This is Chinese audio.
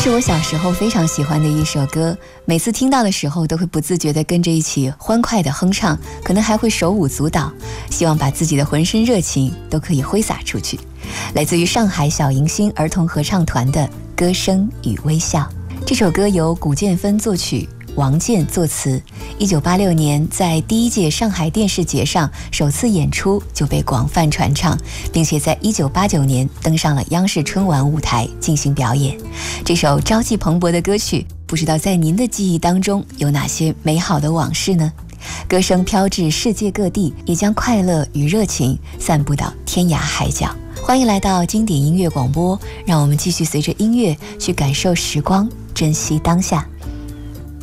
是我小时候非常喜欢的一首歌，每次听到的时候都会不自觉地跟着一起欢快地哼唱，可能还会手舞足蹈，希望把自己的浑身热情都可以挥洒出去。来自于上海小迎新儿童合唱团的《歌声与微笑》，这首歌由古建芬作曲，王健作词。1986年在第一届上海电视节上首次演出就被广泛传唱，并且在1989年登上了央视春晚舞台进行表演。这首朝气蓬勃的歌曲，不知道在您的记忆当中有哪些美好的往事呢？歌声飘至世界各地，也将快乐与热情散布到天涯海角。欢迎来到经典音乐广播，让我们继续随着音乐去感受时光，珍惜当下。